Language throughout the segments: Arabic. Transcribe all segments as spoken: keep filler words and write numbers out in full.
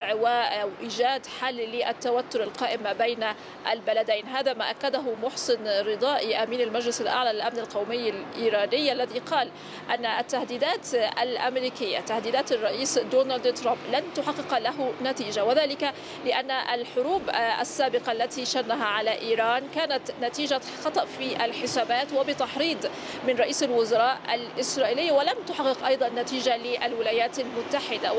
الوضع وإيجاد حل للتوتر القائم بين البلدين. هذا ما أكده محسن رضائي أمين المجلس الأعلى للأمن القومي الإيراني، الذي قال أن التهديدات الأمريكية، تهديدات الرئيس دونالد ترامب، لن تحقق له نتيجة، وذلك لأن الحروب السابقة التي شنها على إيران كانت نتيجة خطأ في الحسابات وبتحريض من رئيس الوزراء الإسرائيلي، ولم تحقق أيضا نتيجة للولايات المتحدة.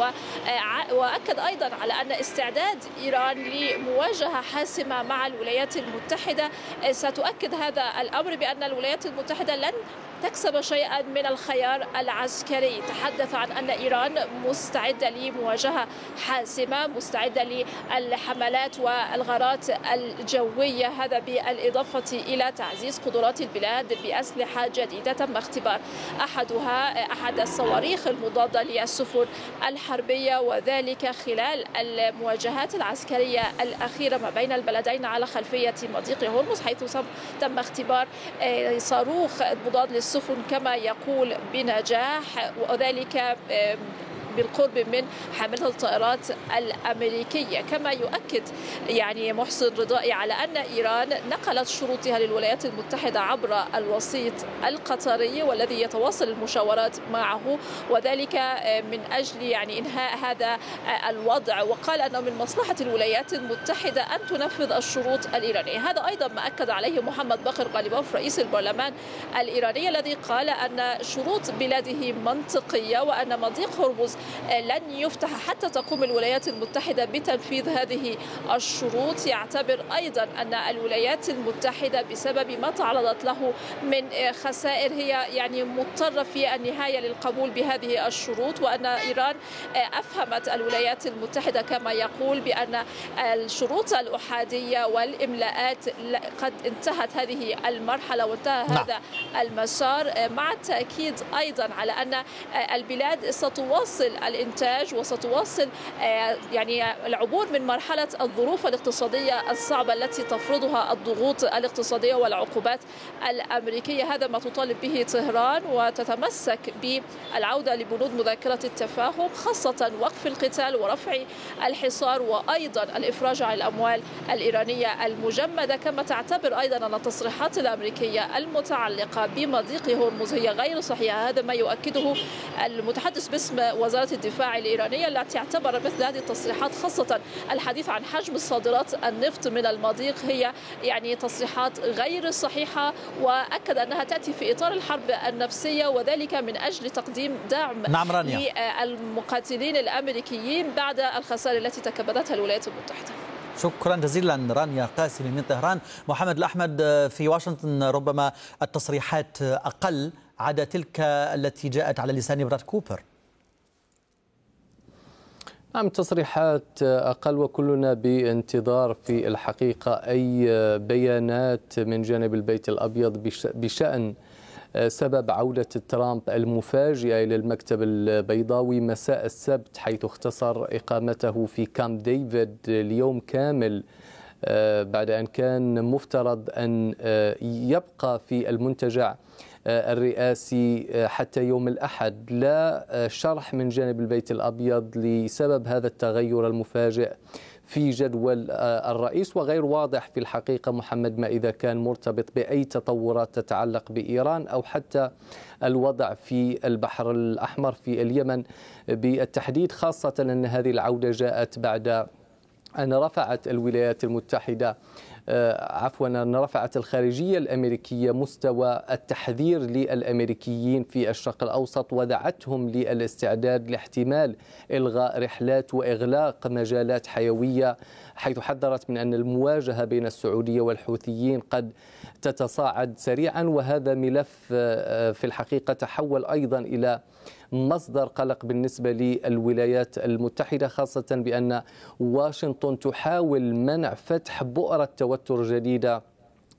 وأكد أيضا على أن استعداد إيران لمواجهة حاسمة مع الولايات المتحدة ستؤكد هذا الأمر بأن الولايات المتحدة لن تكسب شيئا من الخيار العسكري. تحدث عن أن إيران مستعدة لمواجهة حاسمة، مستعدة للحملات والغارات الجوية، هذا بالإضافة إلى تعزيز قدرات البلاد بأسلحة جديدة تم اختبار أحدها أحد الصواريخ المضادة للسفن الحربية، وذلك خلال المواجهات العسكرية الأخيرة ما بين البلدين على خلفية مضيق هرمز، حيث تم اختبار صاروخ مضاد للسفن كما يقول بنجاح، وذلك بالقرب من حاملة الطائرات الأمريكية. كما يؤكد يعني محسن رضائي على أن إيران نقلت شروطها للولايات المتحدة عبر الوسيط القطري، والذي يتواصل المشاورات معه، وذلك من أجل يعني إنهاء هذا الوضع. وقال أنه من مصلحة الولايات المتحدة أن تنفذ الشروط الإيرانية. هذا أيضا ما أكد عليه محمد باقر غالباف رئيس البرلمان الإيراني، الذي قال أن شروط بلاده منطقية، وأن مضيق هرمز لن يفتح حتى تقوم الولايات المتحدة بتنفيذ هذه الشروط. يعتبر أيضا أن الولايات المتحدة بسبب ما تعرضت له من خسائر هي يعني مضطرة في النهاية للقبول بهذه الشروط، وأن إيران أفهمت الولايات المتحدة كما يقول بأن الشروط الأحادية والإملاءات قد انتهت هذه المرحلة وانتهى هذا المسار، مع التأكيد أيضا على أن البلاد ستواصل الإنتاج وستواصل يعني العبور من مرحلة الظروف الاقتصادية الصعبة التي تفرضها الضغوط الاقتصادية والعقوبات الأمريكية. هذا ما تطالب به طهران، وتتمسك بالعودة لبنود مذكرة التفاهم، خاصة وقف القتال ورفع الحصار، وأيضا الإفراج عن الأموال الإيرانية المجمدة. كما تعتبر أيضا أن التصريحات الأمريكية المتعلقة بمضيق هرمز هي غير صحيحة. هذا ما يؤكده المتحدث باسم وزارة الدفاع الإيرانية، التي اعتبر مثل هذه التصريحات، خاصة الحديث عن حجم الصادرات النفط من المضيق، هي يعني تصريحات غير صحيحة، وأكد أنها تأتي في إطار الحرب النفسية، وذلك من أجل تقديم دعم نعم للمقاتلين الأمريكيين بعد الخسائر التي تكبدتها الولايات المتحدة. شكرا جزيلا رانيا قاسم من طهران. محمد الأحمد في واشنطن، ربما التصريحات أقل عدا تلك التي جاءت على لسان براد كوبر. نعم، تصريحات أقل، وكلنا بانتظار في الحقيقة أي بيانات من جانب البيت الأبيض بشأن سبب عودة ترامب المفاجئة إلى المكتب البيضاوي مساء السبت، حيث اختصر إقامته في كامب ديفيد ليوم كامل بعد أن كان مفترض أن يبقى في المنتجع الرئاسي حتى يوم الأحد. لا شرح من جانب البيت الأبيض لسبب هذا التغير المفاجئ في جدول الرئيس، وغير واضح في الحقيقة محمد ما إذا كان مرتبط بأي تطورات تتعلق بإيران أو حتى الوضع في البحر الأحمر في اليمن بالتحديد، خاصة أن هذه العودة جاءت بعد أن رفعت الولايات المتحدة عفوا أن رفعت الخارجية الأمريكية مستوى التحذير للأمريكيين في الشرق الأوسط، ودعتهم للاستعداد لاحتمال إلغاء رحلات وإغلاق مجالات حيوية، حيث حذرت من أن المواجهة بين السعودية والحوثيين قد تتصاعد سريعا. وهذا ملف في الحقيقة تحول أيضا إلى مصدر قلق بالنسبة للولايات المتحدة، خاصة بأن واشنطن تحاول منع فتح بؤرة توتر جديدة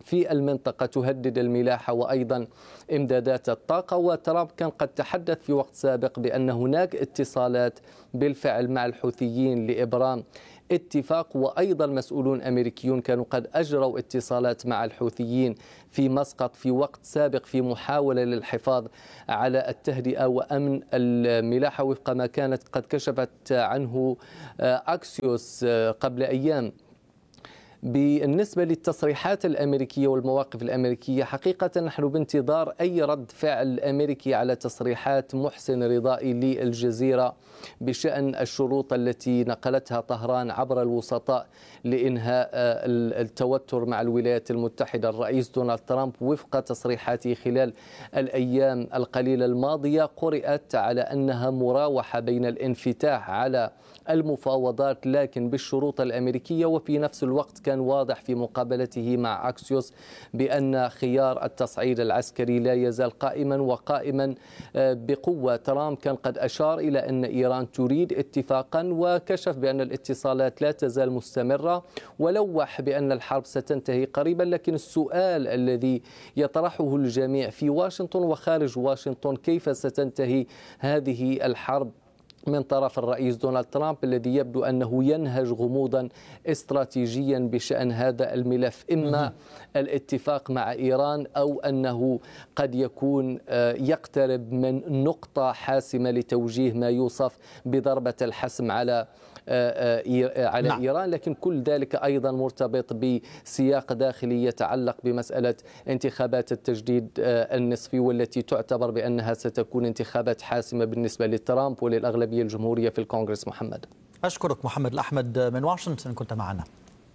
في المنطقة تهدد الملاحة وأيضا إمدادات الطاقة. وترامب كان قد تحدث في وقت سابق بأن هناك اتصالات بالفعل مع الحوثيين لإبرام اتفاق، وأيضا مسؤولون أمريكيون كانوا قد أجروا اتصالات مع الحوثيين في مسقط في وقت سابق في محاولة للحفاظ على التهدئة وأمن الملاحة وفق ما كانت قد كشفت عنه أكسيوس قبل أيام. بالنسبة للتصريحات الأمريكية والمواقف الأمريكية، حقيقة نحن بانتظار أي رد فعل أمريكي على تصريحات محسن رضائي للجزيرة بشأن الشروط التي نقلتها طهران عبر الوسطاء لإنهاء التوتر مع الولايات المتحدة. الرئيس دونالد ترامب وفق تصريحاته خلال الأيام القليلة الماضية قرأت على أنها مراوحة بين الانفتاح على المفاوضات لكن بالشروط الأمريكية، وفي نفس الوقت كان واضح في مقابلته مع أكسيوس بأن خيار التصعيد العسكري لا يزال قائما وقائما بقوة. ترامب كان قد أشار إلى أن إيران تريد اتفاقا وكشف بأن الاتصالات لا تزال مستمرة ولوح بأن الحرب ستنتهي قريبا. لكن السؤال الذي يطرحه الجميع في واشنطن وخارج واشنطن، كيف ستنتهي هذه الحرب من طرف الرئيس دونالد ترامب الذي يبدو أنه ينهج غموضا استراتيجيا بشأن هذا الملف، إما الاتفاق مع إيران أو أنه قد يكون يقترب من نقطة حاسمة لتوجيه ما يوصف بضربة الحسم على على نعم. إيران. لكن كل ذلك أيضا مرتبط بسياق داخلي يتعلق بمسألة انتخابات التجديد النصفي، والتي تعتبر بأنها ستكون انتخابات حاسمة بالنسبة لترامب وللأغلبية الجمهورية في الكونغرس. محمد، أشكرك محمد الأحمد من واشنطن، كنت معنا.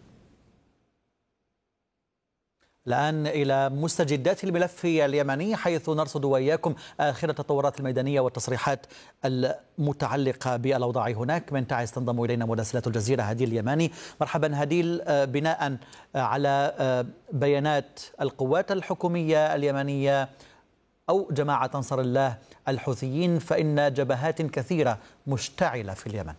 الآن إلى مستجدات الملف اليمني، حيث نرصد وإياكم آخر التطورات الميدانية والتصريحات المتعلقة بالأوضاع هناك. من تعز تنضم إلينا مراسلة الجزيرة هديل اليماني. مرحبا هديل، بناء على بيانات القوات الحكومية اليمنية أو جماعة أنصار الله الحوثيين، فإن جبهات كثيرة مشتعلة في اليمن.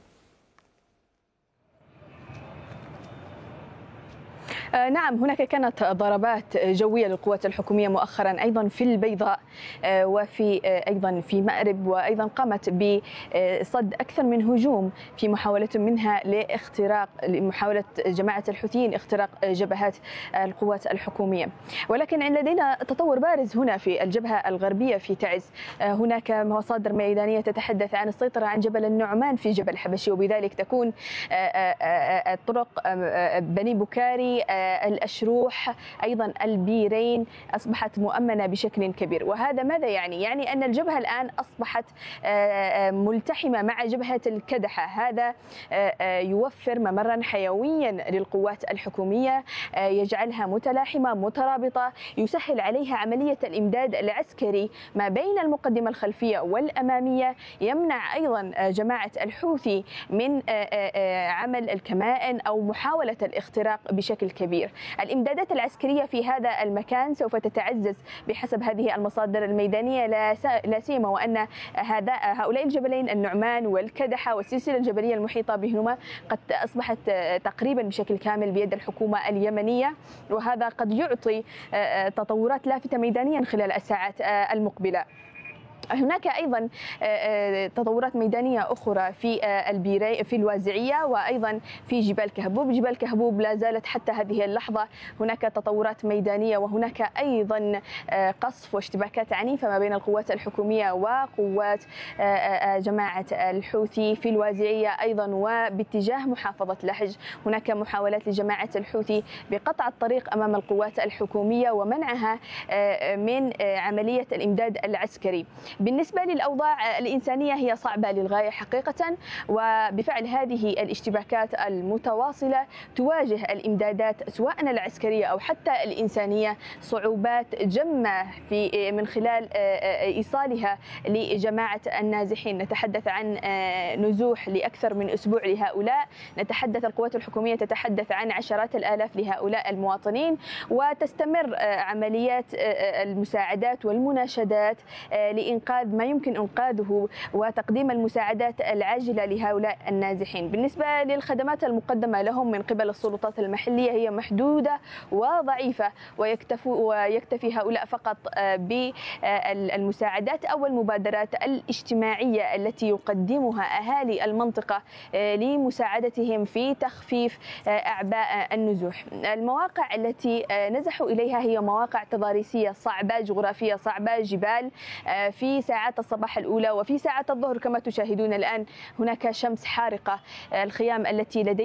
نعم، هناك كانت ضربات جوية للقوات الحكومية مؤخرا أيضا في البيضاء وفي أيضا في مأرب، وأيضا قامت بصد أكثر من هجوم في محاولة منها لاختراق محاولة جماعة الحوثيين اختراق جبهات القوات الحكومية. ولكن لدينا تطور بارز هنا في الجبهة الغربية في تعز. هناك مصادر ميدانية تتحدث عن السيطرة عن جبل النعمان في جبل الحبشي، وبذلك تكون طرق بني بكاري، الأشروح، أيضا البيرين أصبحت مؤمنة بشكل كبير. وهذا ماذا يعني؟ يعني أن الجبهة الآن أصبحت ملتحمة مع جبهة الكدحة. هذا يوفر ممرا حيويا للقوات الحكومية، يجعلها متلاحمة مترابطة، يسهل عليها عملية الإمداد العسكري ما بين المقدمة الخلفية والأمامية، يمنع أيضا جماعة الحوثي من عمل الكمائن أو محاولة الاختراق بشكل كبير. الإمدادات العسكرية في هذا المكان سوف تتعزز بحسب هذه المصادر الميدانية، لا سيما وأن هذا هؤلاء الجبلين النعمان والكدحة والسلسلة الجبلية المحيطة بهما قد أصبحت تقريبا بشكل كامل بيد الحكومة اليمنية، وهذا قد يعطي تطورات لافتة ميدانيا خلال الساعات المقبلة. هناك أيضا تطورات ميدانية أخرى في البيري في الوازعية وأيضا في جبال كهبوب. جبال كهبوب لا زالت حتى هذه اللحظة هناك تطورات ميدانية، وهناك أيضا قصف واشتباكات عنيفة ما بين القوات الحكومية وقوات جماعة الحوثي في الوازعية أيضا. وباتجاه محافظة لحج هناك محاولات لجماعة الحوثي بقطع الطريق أمام القوات الحكومية ومنعها من عملية الإمداد العسكري. بالنسبة للأوضاع الإنسانية هي صعبة للغاية حقيقة، وبفعل هذه الاشتباكات المتواصلة تواجه الإمدادات سواء العسكرية أو حتى الإنسانية صعوبات جمة في من خلال إيصالها لجماعة النازحين. نتحدث عن نزوح لأكثر من أسبوع لهؤلاء، نتحدث القوات الحكومية تتحدث عن عشرات الآلاف لهؤلاء المواطنين، وتستمر عمليات المساعدات والمناشدات لإنقاذ إنقاذ ما يمكن إنقاذه وتقديم المساعدات العاجلة لهؤلاء النازحين. بالنسبة للخدمات المقدمة لهم من قبل السلطات المحلية هي محدودة وضعيفة، ويكتفي ويكتفي هؤلاء فقط بالمساعدات أو المبادرات الاجتماعية التي يقدمها أهالي المنطقة لمساعدتهم في تخفيف أعباء النزوح. المواقع التي نزحوا إليها هي مواقع تضاريسية صعبة، جغرافية صعبة، جبال في ساعات الصباح الأولى وفي ساعات الظهر كما تشاهدون الآن هناك شمس حارقة. الخيام التي لديها